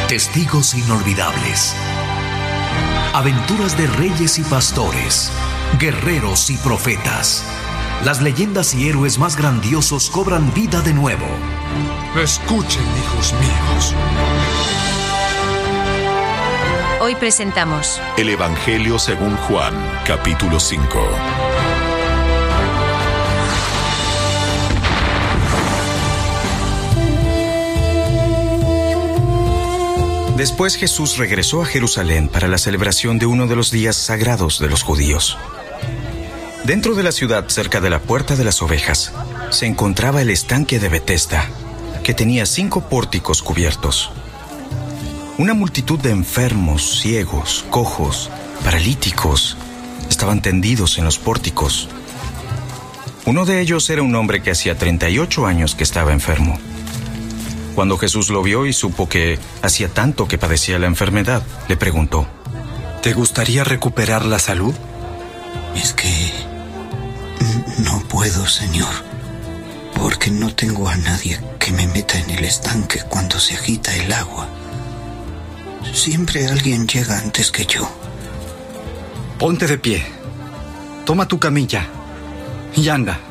Testigos inolvidables. Aventuras de reyes y pastores, guerreros y profetas. Las leyendas y héroes más grandiosos cobran vida de nuevo. Escuchen, hijos míos. Hoy presentamos El Evangelio según Juan, capítulo 5. Después Jesús regresó a Jerusalén para la celebración de uno de los días sagrados de los judíos. Dentro de la ciudad, cerca de la Puerta de las Ovejas, se encontraba el estanque de Betesda, que tenía 5 pórticos cubiertos. Una multitud de enfermos, ciegos, cojos, paralíticos, estaban tendidos en los pórticos. Uno de ellos era un hombre que hacía 38 años que estaba enfermo. Cuando Jesús lo vio y supo que hacía tanto que padecía la enfermedad, le preguntó: ¿Te gustaría recuperar la salud? Es que no puedo, Señor, porque no tengo a nadie que me meta en el estanque cuando se agita el agua. Siempre alguien llega antes que yo. Ponte de pie, toma tu camilla y anda.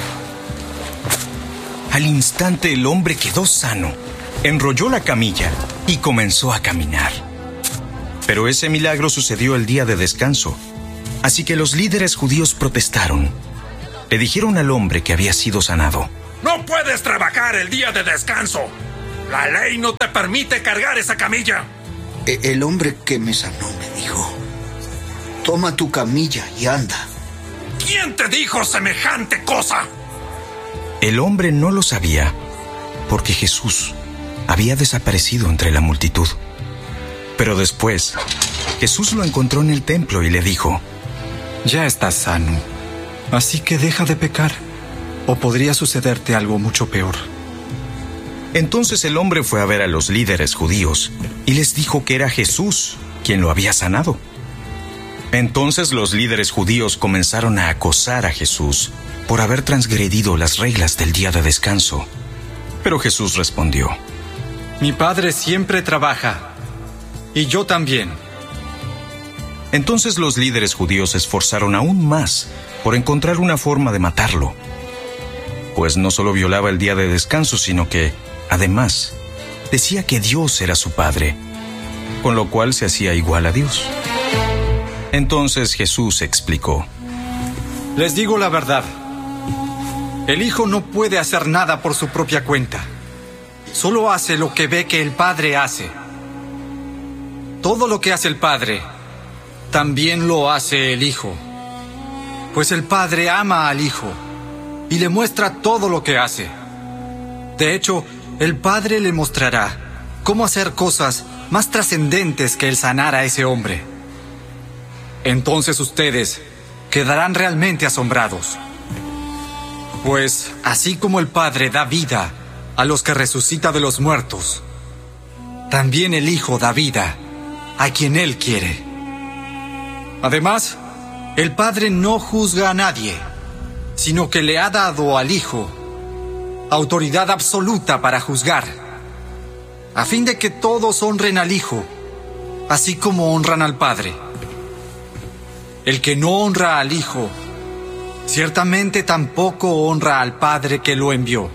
Al instante el hombre quedó sano, enrolló la camilla y comenzó a caminar. Pero ese milagro sucedió el día de descanso, así que los líderes judíos protestaron. Le dijeron al hombre que había sido sanado: ¡No puedes trabajar el día de descanso! ¡La ley no te permite cargar esa camilla! El hombre que me sanó me dijo: toma tu camilla y anda. ¿Quién te dijo semejante cosa? El hombre no lo sabía, porque Jesús había desaparecido entre la multitud. Pero después, Jesús lo encontró en el templo y le dijo: Ya estás sano, así que deja de pecar, o podría sucederte algo mucho peor. Entonces el hombre fue a ver a los líderes judíos y les dijo que era Jesús quien lo había sanado. Entonces los líderes judíos comenzaron a acosar a Jesús por haber transgredido las reglas del día de descanso. Pero Jesús respondió: Mi Padre siempre trabaja, y yo también. Entonces los líderes judíos se esforzaron aún más por encontrar una forma de matarlo, pues no solo violaba el día de descanso, sino que, además, decía que Dios era su Padre, con lo cual se hacía igual a Dios. Entonces Jesús explicó: Les digo la verdad. El Hijo no puede hacer nada por su propia cuenta. Solo hace lo que ve que el Padre hace. Todo lo que hace el Padre, también lo hace el Hijo. Pues el Padre ama al Hijo y le muestra todo lo que hace. De hecho, el Padre le mostrará cómo hacer cosas más trascendentes que el sanar a ese hombre. Entonces ustedes quedarán realmente asombrados. Pues así como el Padre da vida a los que resucita de los muertos, también el Hijo da vida a quien Él quiere. Además, el Padre no juzga a nadie, sino que le ha dado al Hijo autoridad absoluta para juzgar, a fin de que todos honren al Hijo, así como honran al Padre. El que no honra al Hijo, ciertamente tampoco honra al Padre que lo envió.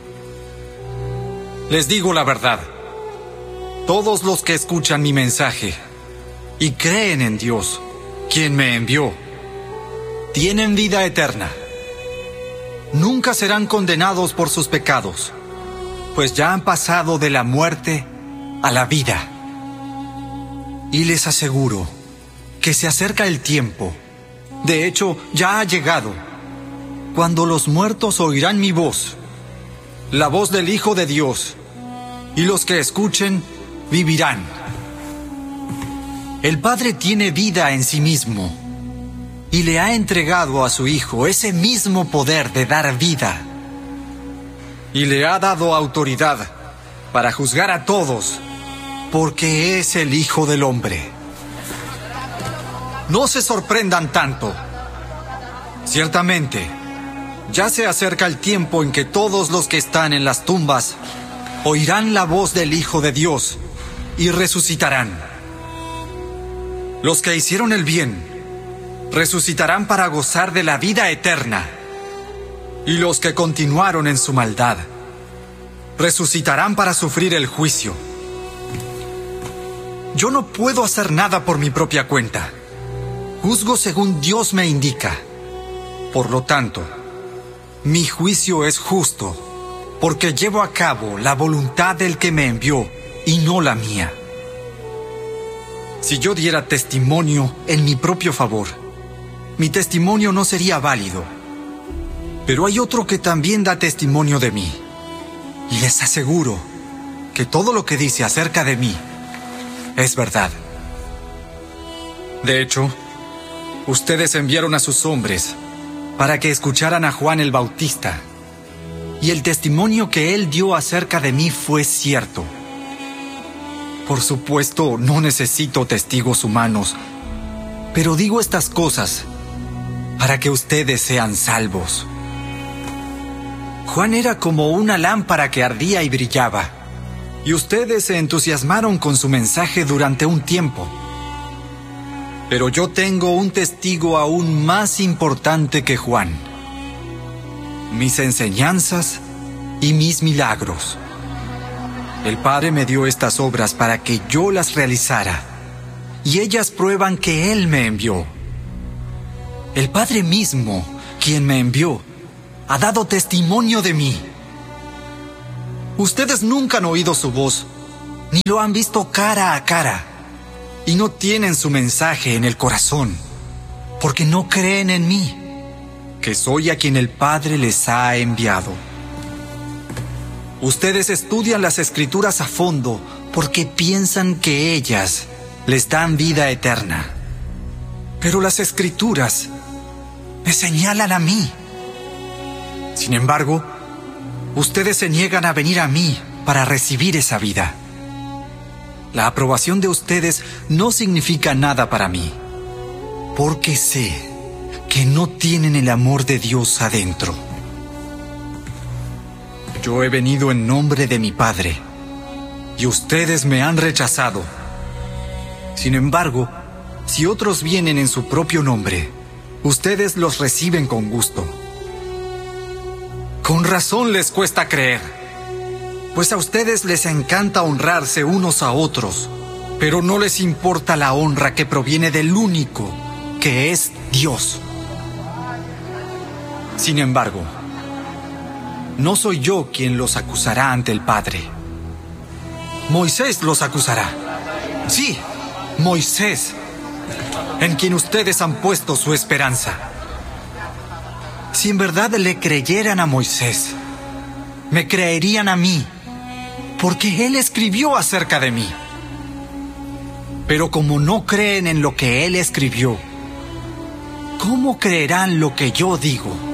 Les digo la verdad. Todos los que escuchan mi mensaje y creen en Dios, quien me envió, tienen vida eterna. Nunca serán condenados por sus pecados, pues ya han pasado de la muerte a la vida. Y les aseguro que se acerca el tiempo, de hecho ya ha llegado, cuando los muertos oirán mi voz, la voz del Hijo de Dios, y los que escuchen vivirán. El Padre tiene vida en sí mismo, y le ha entregado a su Hijo ese mismo poder de dar vida. Y le ha dado autoridad para juzgar a todos, porque es el Hijo del Hombre. No se sorprendan tanto. Ciertamente, ya se acerca el tiempo en que todos los que están en las tumbas oirán la voz del Hijo de Dios y resucitarán. Los que hicieron el bien resucitarán para gozar de la vida eterna, y los que continuaron en su maldad resucitarán para sufrir el juicio. Yo no puedo hacer nada por mi propia cuenta. Juzgo según Dios me indica. Por lo tanto, mi juicio es justo, porque llevo a cabo la voluntad del que me envió y no la mía. Si yo diera testimonio en mi propio favor, mi testimonio no sería válido. Pero hay otro que también da testimonio de mí, y les aseguro que todo lo que dice acerca de mí es verdad. De hecho, ustedes enviaron a sus hombres para que escucharan a Juan el Bautista, y el testimonio que él dio acerca de mí fue cierto. Por supuesto, no necesito testigos humanos, pero digo estas cosas para que ustedes sean salvos. Juan era como una lámpara que ardía y brillaba, y ustedes se entusiasmaron con su mensaje durante un tiempo. Pero yo tengo un testigo aún más importante que Juan: mis enseñanzas y mis milagros. El Padre me dio estas obras para que yo las realizara, y ellas prueban que Él me envió. El Padre mismo, quien me envió, ha dado testimonio de mí. Ustedes nunca han oído su voz, ni lo han visto cara a cara, y no tienen su mensaje en el corazón, porque no creen en mí, que soy a quien el Padre les ha enviado. Ustedes estudian las Escrituras a fondo porque piensan que ellas les dan vida eterna. Pero las Escrituras me señalan a mí. Sin embargo, ustedes se niegan a venir a mí para recibir esa vida. La aprobación de ustedes no significa nada para mí, porque sé que no tienen el amor de Dios adentro. Yo he venido en nombre de mi Padre, y ustedes me han rechazado. Sin embargo, si otros vienen en su propio nombre, ustedes los reciben con gusto. Con razón les cuesta creer, pues a ustedes les encanta honrarse unos a otros, pero no les importa la honra que proviene del único, que es Dios. Sin embargo, no soy yo quien los acusará ante el Padre. Moisés los acusará. Sí, Moisés, en quien ustedes han puesto su esperanza. Si en verdad le creyeran a Moisés, me creerían a mí, porque él escribió acerca de mí. Pero como no creen en lo que él escribió, ¿cómo creerán lo que yo digo?